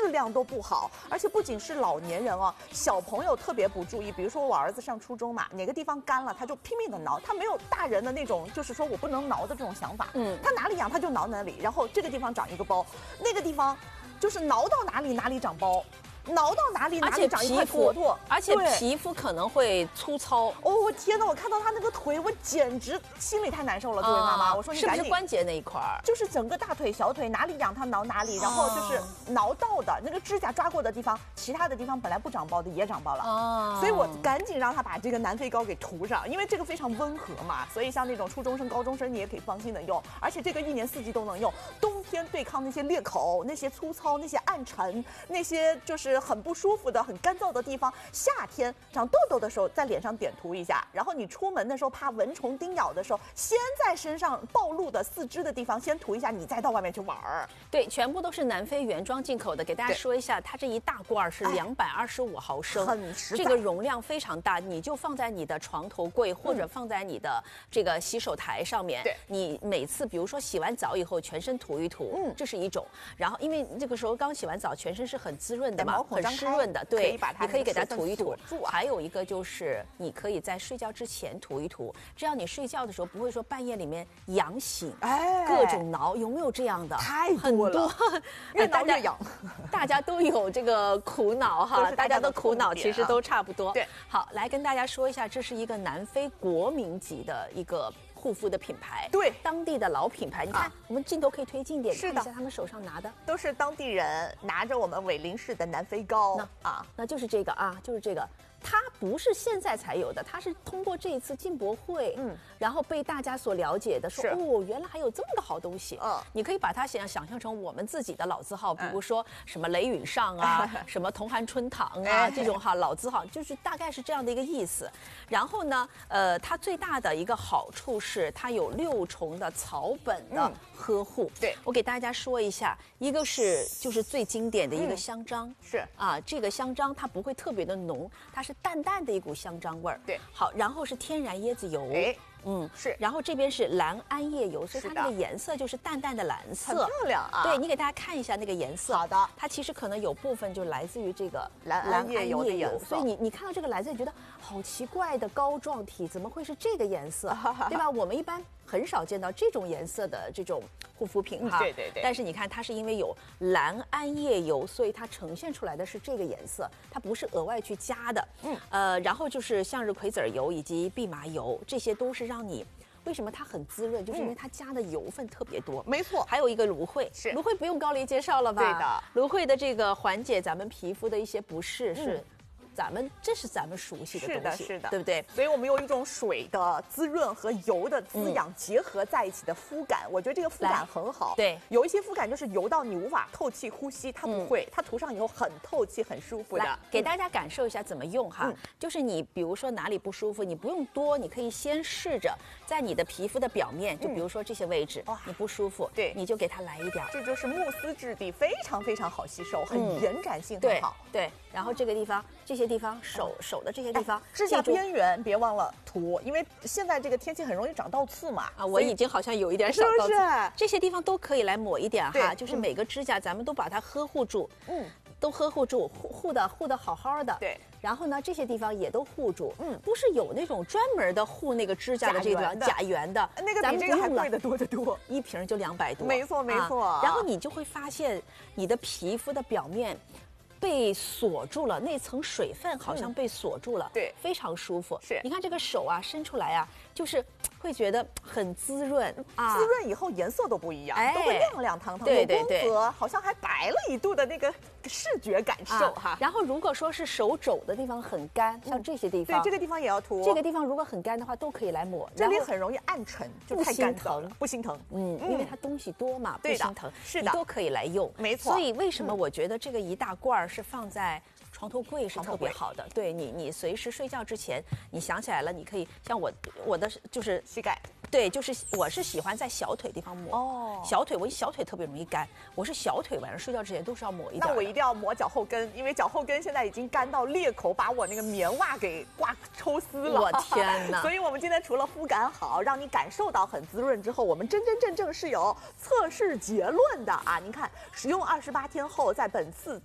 质量都不好，而且不仅是老年人哦，小朋友特别不注意。比如说我儿子上初中嘛，哪个地方干了，他就拼命的挠，他没有大人的那种，就是说我不能挠的这种想法。他哪里痒他就挠哪里，然后这个地方长一个包，那个地方就是挠到哪里哪里长包。挠到哪里哪里长一块坨坨， 而且皮肤可能会粗糙。 哦，我天哪！我看到他那个腿，我简直心里太难受了。这位妈妈，我说你是不是关节那一块儿？ 就是整个大腿、小腿哪里痒他挠哪里，然后就是挠到的那个指甲抓过的地方，其他的地方本来不长包的也长包了。哦，所以我赶紧让他把这个南非膏给涂上，因为这个非常温和嘛，所以像那种初中生、高中生你也可以放心的用，而且这个一年四季都能用。冬天对抗那些裂口、那些粗糙、那些暗沉、那些就是很不舒服的、很干燥的地方，夏天长痘痘的时候在脸上点涂一下，然后你出门的时候怕蚊虫叮咬的时候，先在身上暴露的四肢的地方先涂一下，你再到外面去玩儿。 对，全部都是南非原装进口的。给大家说一下，它这一大罐是225毫升， 很实在， 这个容量非常大，你就放在你的床头柜或者放在你的这个洗手台上面。 对， 你每次比如说洗完澡以后全身涂一涂，这是一种。然后因为这个时候刚洗完澡，全身是很滋润的嘛，很湿润的，对，你可以给它涂一涂。还有一个就是你可以在睡觉之前涂一涂，这样你睡觉的时候不会说半夜里面痒醒，各种挠，有没有这样的？ 太多了，越挠越痒。 大家都有这个苦恼哈，大家的苦恼其实都差不多。 对， 好，来跟大家说一下，这是一个南非国民级的一个护肤的品牌， 对， 当地的老品牌。你看，我们镜头可以推近点， 是的， 看一下他们手上拿的都是当地人拿着我们韦林氏的南非膏那就是这个啊，就是这个。它不是现在才有的，它是通过这一次进博会，然后被大家所了解的，说哦，原来还有这么个好东西。你可以把它想象成我们自己的老字号，比如说什么雷允上啊，什么同涵春堂啊，这种老字号，就是大概是这样的一个意思。然后呢，它最大的一个好处是它有6重的草本的呵护。 对， 我给大家说一下，一个是就是最经典的一个香樟， 是啊，这个香樟它不会特别的浓，它是淡淡的一股香樟味儿。 对， 好，然后是天然椰子油。 是， 然后这边是蓝桉叶油，所以它那个颜色就是淡淡的蓝色， 很漂亮啊。 对，你给大家看一下那个颜色。 好的， 它其实可能有部分就来自于这个蓝桉叶油的颜色， 所以你看到这个蓝色，你觉得好奇怪的膏状体，怎么会是这个颜色？对吧？我们一般很少见到这种颜色的这种护肤品哈。 对对对。 但是你看，它是因为有蓝桉叶油，所以它呈现出来的是这个颜色，它不是额外去加的。然后就是向日葵籽油以及蓖麻油，这些都是让你。为什么它很滋润？就是因为它加的油分特别多。 没错， 还有一个芦荟，芦荟不用高丽介绍了吧？ 对的， 芦荟的这个缓解咱们皮肤的一些不适是。这是咱们熟悉的东西， 是的， 对不对？ 所以我们有一种水的滋润和油的滋养结合在一起的肤感，我觉得这个肤感很好。 对， 有一些肤感就是油到你无法透气呼吸，它不会，它涂上以后很透气、很舒服的。 给大家感受一下怎么用哈，就是你比如说哪里不舒服，你不用多，你可以先试着在你的皮肤的表面，就比如说这些位置，你不舒服， 对， 你就给它来一点。 这就是慕斯质地，非常非常好吸收，很延展性很好。 对，然后这个地方，这些地方手的这些地方， 指甲边缘别忘了涂，因为现在这个天气很容易长倒刺嘛。 我已经好像有一点小倒刺， 是不是？ 这些地方都可以来抹一点哈，就是每个指甲咱们都把它呵护住，都呵护住，护的好好的。 对。 然后呢，这些地方也都护住。不是有那种专门的护那个指甲的这个甲缘的， 那个比这个还贵得多得多， 一瓶就200多。 没错没错。 然后你就会发现你的皮肤的表面。被锁住了，那层水分好像被锁住了， 对， 非常舒服。 是， 你看这个手啊，伸出来啊，就是会觉得很滋润啊， 滋润以后颜色都不一样，都会亮亮堂堂， 对， 光泽，好像还白了1度的那个视觉感受哈。 然后如果说是手肘的地方很干，像这些地方， 对，这个地方也要涂。 这个地方如果很干的话，都可以来抹。 这里很容易暗沉，就太干燥了，不心疼。 因为它东西多嘛，不心疼， 是的， 你都可以来用。 没错。 所以为什么我觉得这个一大罐是放在床头柜是特别好的，对你随时睡觉之前，你想起来了，你可以像我的就是膝盖， 对，就是我是喜欢在小腿地方抹。小腿我小腿特别容易干，我是小腿晚上睡觉之前都是要抹一点。 那我一定要抹脚后跟，因为脚后跟现在已经干到裂口，把我那个棉袜给抽丝了。 我天哪！ 所以我们今天除了肤感好，让你感受到很滋润之后，我们真正是有测试结论的啊！您看，使用28天后，在本次